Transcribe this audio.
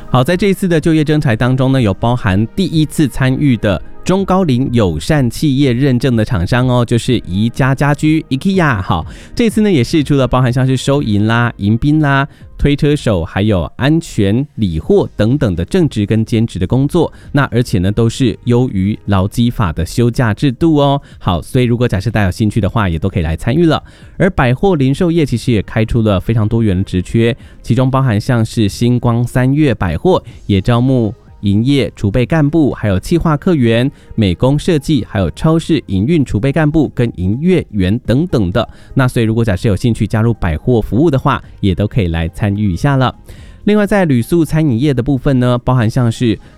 好，在这一次的就业征才当中呢，有包含第一次参与的中高龄友善企业认证的厂商哦，就是宜家家居 IKEA。 好，这次呢也释出了包含像是收银啦、迎宾啦、推车手还有安全理货等等的正职跟兼职的工作，那而且呢都是优于劳基法的休假制度哦。好，所以如果假设大家有兴趣的话，也都可以来参与了。而百货零售业其实也开出了非常多元的职缺，其中包含像是星光三月百货也招募营业储备干部，还有企划客员、美工设计，还有超市营运储备干部跟营业员等等的。那所以如果假设有兴趣加入百货服务的话，也都可以来参与一下了。另外在旅宿餐饮业的部分呢，包含像是